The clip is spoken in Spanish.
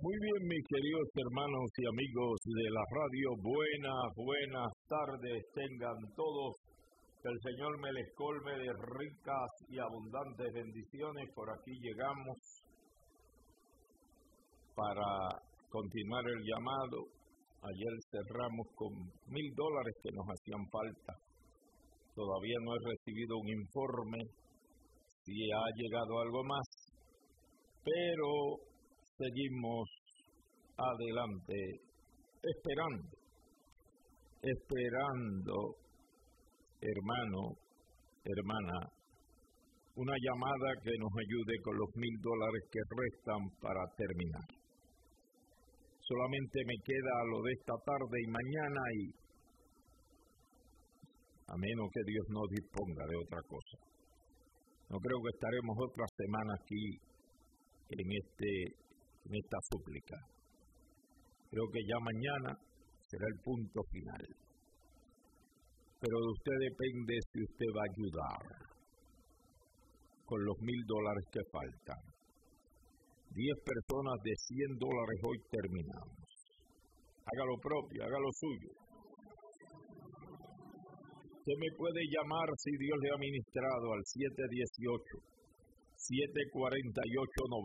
Muy bien, mis queridos hermanos y amigos de la radio, buenas tardes tengan todos. Que el Señor me les colme de ricas y abundantes bendiciones. Por aquí llegamos para continuar el llamado. Ayer cerramos con $1,000 que nos hacían falta. Todavía no he recibido un informe si ha llegado algo más, pero seguimos adelante, esperando, hermano, hermana, una llamada que nos ayude con los $1,000 que restan para terminar. Solamente me queda lo de esta tarde y mañana, y a menos que Dios no disponga de otra cosa. No creo que estaremos otra semana aquí en esta súplica. Creo que ya mañana será el punto final. Pero de usted depende si usted va a ayudar con los $1,000 que faltan. 10 personas de $100 hoy terminamos. Haga lo propio, haga lo suyo. Usted me puede llamar si Dios le ha ministrado al 718-748-90.